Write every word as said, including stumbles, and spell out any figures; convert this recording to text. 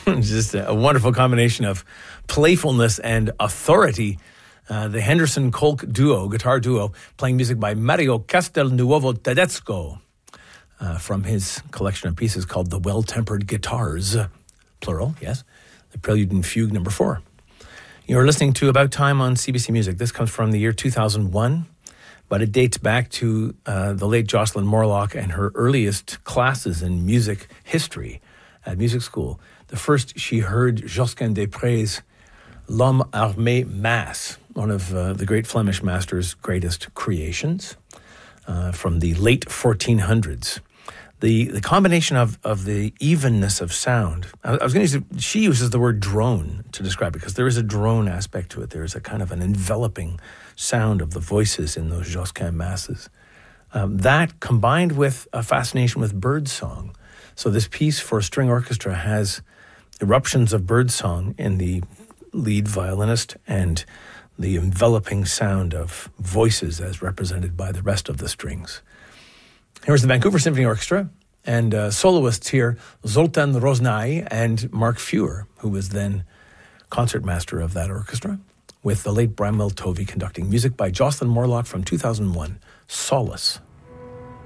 Just a wonderful combination of playfulness and authority. Uh, the Henderson Kolk duo, guitar duo, playing music by Mario Castelnuovo Tedesco uh, from his collection of pieces called The Well-Tempered Guitars, plural, yes, the Prelude and Fugue number four. You're listening to About Time on C B C Music. This comes from the year two thousand one, but it dates back to uh, the late Jocelyn Morlock and her earliest classes in music history at music school. The first she heard Josquin des Prez' L'Homme Armé Mass, one of uh, the great Flemish master's greatest creations uh, from the late fourteen hundreds. The the combination of, of the evenness of sound, I, I was going to use, she uses the word drone to describe it because there is a drone aspect to it. There is a kind of an enveloping sound of the voices in those Josquin masses. Um, that combined with a fascination with birdsong. So this piece for string orchestra has eruptions of birdsong in the lead violinist and the enveloping sound of voices as represented by the rest of the strings. Here's the Vancouver Symphony Orchestra and uh, soloists here, Zoltan Roznai and Mark Feuer, who was then concertmaster of that orchestra, with the late Bramwell Tovey conducting music by Jocelyn Morlock from two thousand one, Solace.